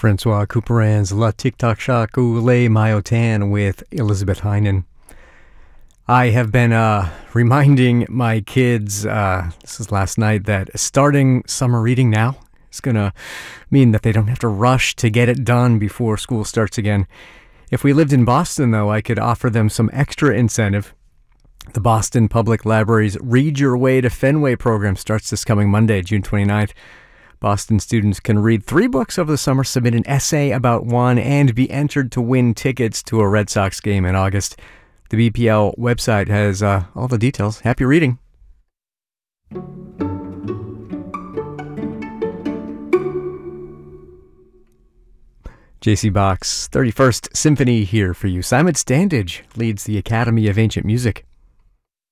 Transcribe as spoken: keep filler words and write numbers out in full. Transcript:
Francois Couperin's La Tic Tac Shack ou Les Maillotin with Elizabeth Heinen. I have been uh, reminding my kids, uh, this is last night, that starting summer reading now is going to mean that they don't have to rush to get it done before school starts again. If we lived in Boston, though, I could offer them some extra incentive. The Boston Public Library's Read Your Way to Fenway program starts this coming Monday, June twenty-ninth. Boston students can read three books over the summer, submit an essay about one, and be entered to win tickets to a Red Sox game in August. The B P L website has uh, all the details. Happy reading. J C Bach's thirty-first Symphony here for you. Simon Standage leads the Academy of Ancient Music.